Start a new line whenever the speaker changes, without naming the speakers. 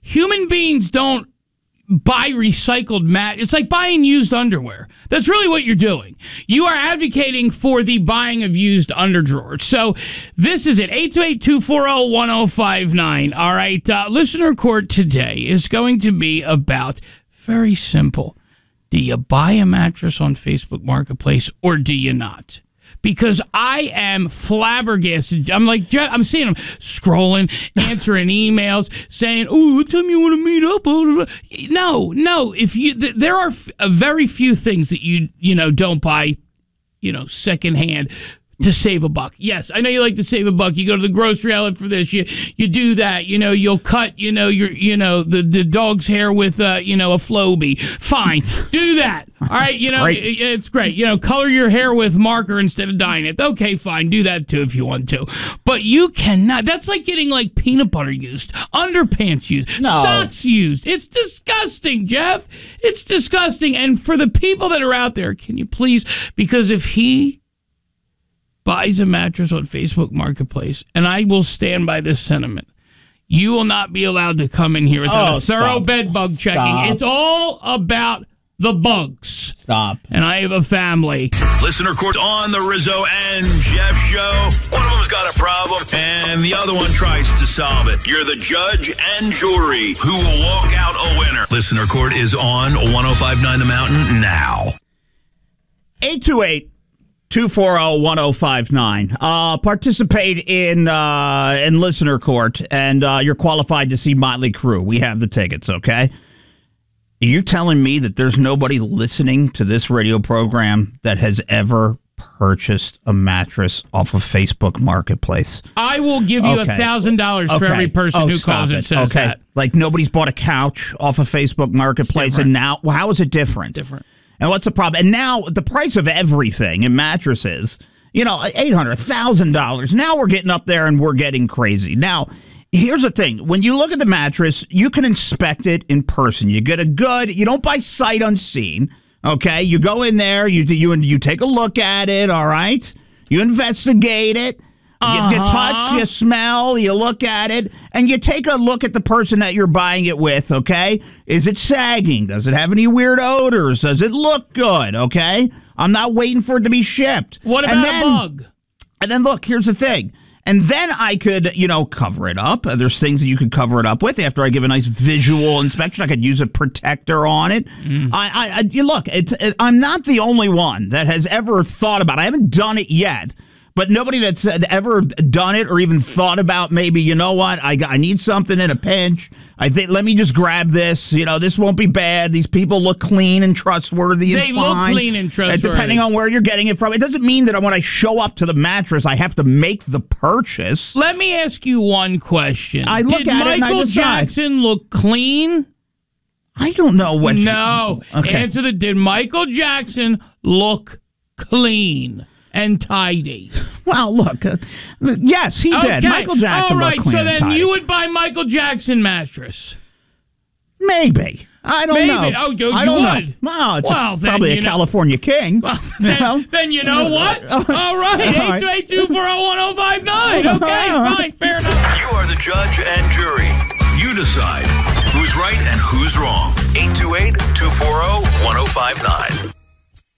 human beings don't buy recycled mat. It's like buying used underwear. That's really what you're doing. You are advocating for the buying of used underdrawers. So this is it. 828-240-1059. All right. Listener court today is going to be about very simple. Do you buy a mattress on Facebook Marketplace or do you not? Because I am flabbergasted. I'm seeing them scrolling, answering emails, saying, "Oh, what time you want to meet up?" No. If there are very few things that you don't buy, secondhand to save a buck. Yes, I know you like to save a buck. You go to the grocery outlet for this. You do that. You'll cut the dog's hair with a Flowbee. Fine, do that. All right, it's great. Color your hair with marker instead of dyeing it. Okay, fine, do that too if you want to. But you cannot. That's like getting peanut butter used, underpants used, socks used. It's disgusting, Jeff. It's disgusting. And for the people that are out there, can you please? Because if he buys a mattress on Facebook Marketplace, and I will stand by this sentiment, you will not be allowed to come in here without a thorough bed bug checking. Stop. It's all about the bugs.
Stop.
And I have a family.
Listener court on the Rizzo and Jeff show. One of them's got a problem, and the other one tries to solve it. You're the judge and jury who will walk out a winner. Listener court is on 105.9 The Mountain now.
828-240-1059. Participate in listener court, and you're qualified to see Motley Crue. We have the tickets, okay? Are you telling me that there's nobody listening to this radio program that has ever purchased a mattress off of Facebook Marketplace?
I will give you $1,000 for every person who calls and says that.
Like nobody's bought a couch off of Facebook Marketplace, and now, how is it different?
Different.
And what's the problem? And now the price of everything in mattresses, $800, $1,000. Now we're getting up there and we're getting crazy. Now, here's the thing. When you look at the mattress, you can inspect it in person. You get you don't buy sight unseen, okay? You go in there, you take a look at it, all right? You investigate it. You touch, you smell, you look at it, and you take a look at the person that you're buying it with, okay? Is it sagging? Does it have any weird odors? Does it look good, okay? I'm not waiting for it to be shipped.
What about a bug?
And then, look, here's the thing. And then I could, cover it up. There's things that you could cover it up with after I give a nice visual inspection. I could use a protector on it. Look, I'm not the only one that has ever thought about it. I haven't done it yet. But nobody that's ever done it or even thought about maybe, you know what, I need something in a pinch. I think let me just grab this. This won't be bad. These people look clean and trustworthy.
They look clean and trustworthy.
Depending on where you're getting it from. It doesn't mean that when I show up to the mattress, I have to make the purchase.
Let me ask you one question.
I look at it and I decide.
Did Michael Jackson look clean?
I don't know what.
No.
Okay.
Answer the, did Michael Jackson look clean and tidy?
Well, look, yes, he did. Michael Jackson
all right,
looked clean
so
and
then
tidy.
you would buy Michael Jackson mattress?
Maybe. I don't know.
Oh, you
I don't
would?
know. Well, it's
Well,
probably a California king.
Well, then you know what? All right, 828-240-1059. Okay, fine, fair enough.
You are the judge and jury. You decide who's right and who's wrong. 828-240-1059.